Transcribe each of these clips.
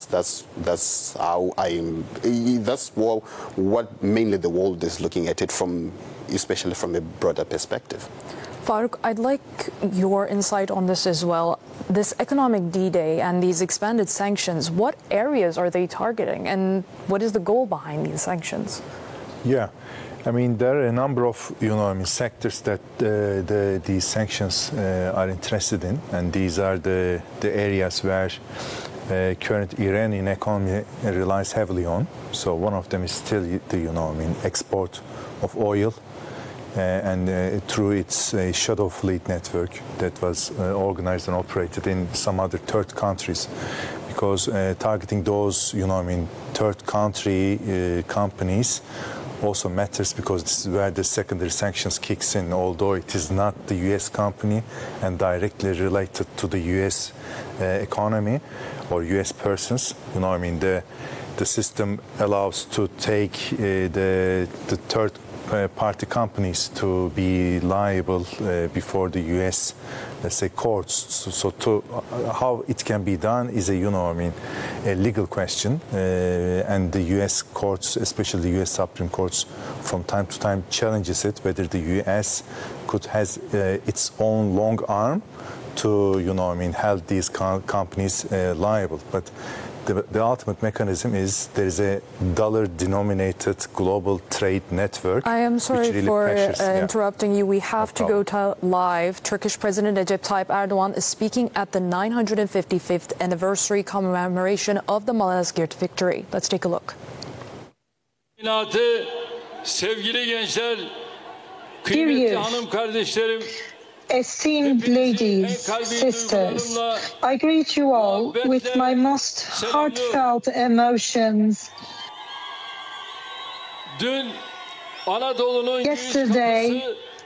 that's how that's what mainly the world is looking at it from, especially from a broader perspective. Faruk, I'd like your insight on this as well. This economic D-Day and these expanded sanctions, what areas are they targeting, and what is the goal behind these sanctions? Yeah, I mean, there are a number of, sectors that these sanctions are interested in, and these are the areas where current Iranian economy relies heavily on. So one of them is still the, export of oil. And through its shadow fleet network that was organized and operated in some other third countries, because targeting those, third country companies also matters, because this is where the secondary sanctions kicks in, although it is not the U.S. company and directly related to the U.S. economy or U.S. persons. The system allows to take the third party companies to be liable before the U.S. let's say courts. So how it can be done is a legal question, and the U.S. courts, especially the U.S. Supreme Courts, from time to time challenges it, whether the U.S. has its own long arm to hold these companies liable. But the ultimate mechanism is there is a dollar-denominated global trade network. I am sorry really for interrupting you. We have to go to live. Turkish President Recep Tayyip Erdogan is speaking at the 955th anniversary commemoration of the Malazgirt victory. Let's take a look. Sevgili gençler, kıymetli hanım kardeşlerim, esteemed ladies, sisters, I greet you all with my most heartfelt emotions. Yesterday,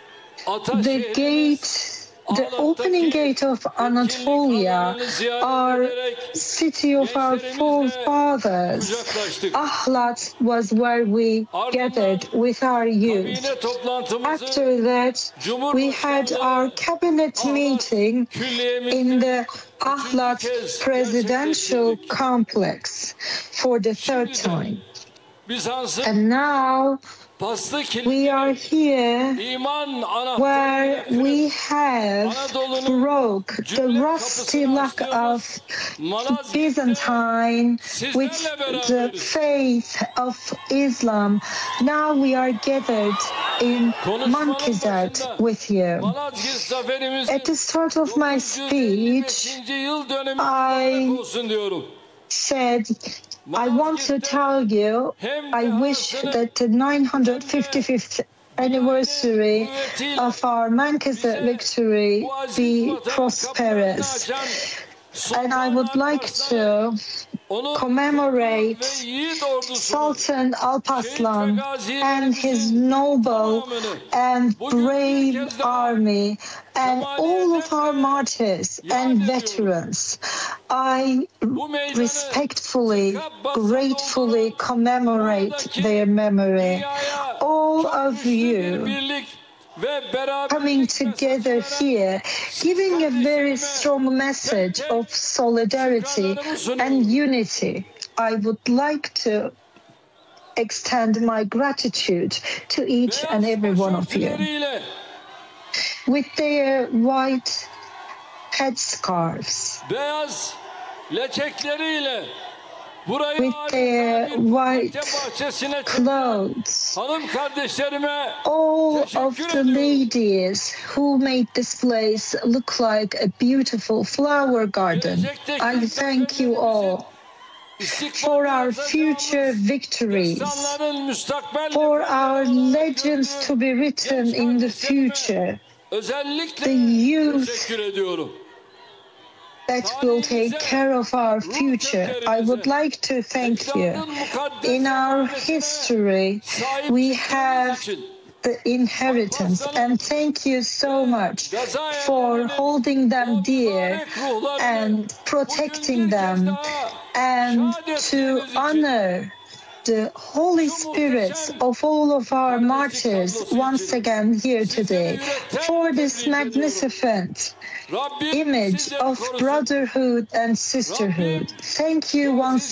the opening gate of Anatolia, our city of our forefathers, Ahlat, was where we gathered with our youth. After that, we had our cabinet meeting in the Ahlat presidential complex for the third time. And now we are here where we have broke the rusty lock of Byzantine with the faith of Islam. Now we are gathered in Mankizat with you. At the start of my speech, I said, I want to tell you, I wish that the 955th anniversary of our Mankizat victory be prosperous. And I would like to commemorate Sultan Alparslan and his noble and brave army and all of our martyrs and veterans. I respectfully, gratefully commemorate their memory. All of you coming together here, giving a very strong message of solidarity and unity. I would like to extend my gratitude to each and every one of you. With their white headscarves, with their white clothes, all of the ladies who made this place look like a beautiful flower garden, I thank you all for our future victories, for our legends to be written in the future, the youth that will take care of our future. I would like to thank you. In our history, we have the inheritance, and thank you so much for holding them dear and protecting them, and to honor the holy spirits of all of our martyrs once again here today for this magnificent image of brotherhood and sisterhood. Thank you once